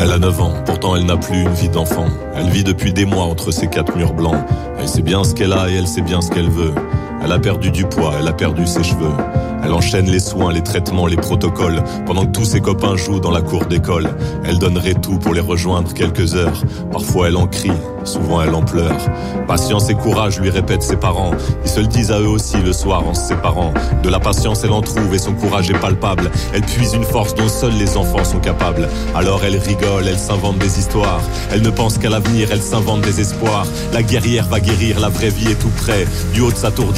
Elle a 9 ans, pourtant elle n'a plus une vie d'enfant. Elle vit depuis des mois entre ces 4 murs blancs. Elle sait bien ce qu'elle a et elle sait bien ce qu'elle veut. Elle a perdu du poids, elle a perdu ses cheveux. Elle enchaîne les soins, les traitements, les protocoles. Pendant que tous ses copains jouent dans la cour d'école, elle donnerait tout pour les rejoindre quelques heures. Parfois elle en crie, souvent elle en pleure. Patience et courage, lui répètent ses parents. Ils se le disent à eux aussi le soir en se séparant. De la patience elle en trouve et son courage est palpable. Elle puise une force dont seuls les enfants sont capables. Alors elle rigole, elle s'invente des histoires. Elle ne pense qu'à l'avenir, elle s'invente des espoirs. La guerrière va guérir, la vraie vie est tout près. Du haut de sa tour